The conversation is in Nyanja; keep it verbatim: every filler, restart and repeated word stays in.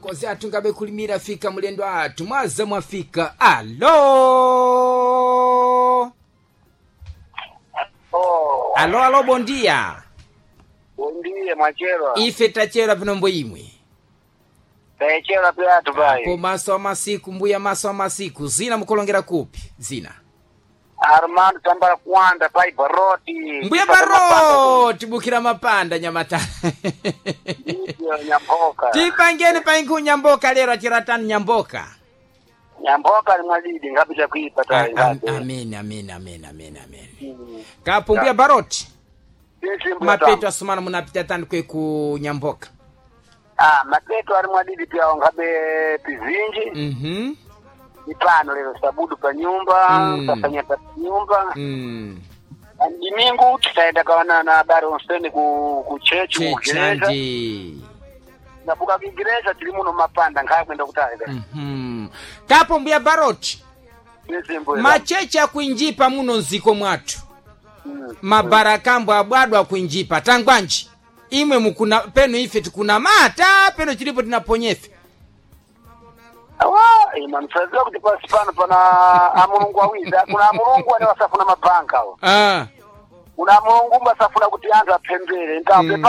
kozi atungabe kulimira fika mulendo atu mwaza mwafika. Alo Oh. alo alo bondia. Bondia mwachero. Ife tachera pino mboimwe. Tachera pia tubai. Po maso amasiku mbuya maso amasiku zina mukolongera kupi zina. Armando tambara kwanda pai baroti. Mbuya baroti bukira mapanda nyamata. Ndio nyamboka. Tipangeni painku nyamboka lero achiratani nyamboka. Nyamboka ni mwalidi ngapita kuipa tayari. Amen amen amen amen amen. Kapo mbuya baroti. Mapeto asumana munapita tani kwe ku nyamboka. Ah, mapeto ari mwalidi pia ngabe pizinji. Mhm. Ipano leo sabudu pa nyumba, Mm. tafanya pa nyumba. Mm. Ndimingu tutaenda kawana na habari onseni ku kuchechu kugereza. Chechaji. Na buka kigereza tilimuno mapanda ngakwenda kutaga. Mhm. Kapo mbuya baroti. Yesembo. Machecha kuinjipa muno nziko mwatu. Mm. Mabarakambo abwadwa kuinjipa tangwanji. Imwe mukuna peno ife tukuna mata peno chilipo tinaponyefe. Awa, imanifazia kuti pasipano pana amulungu awiza. Kuna amulungu ane wasafuna mabanka. Ah. Kuna amulungu mbasafuna kuti anza pembele. Nta Mm.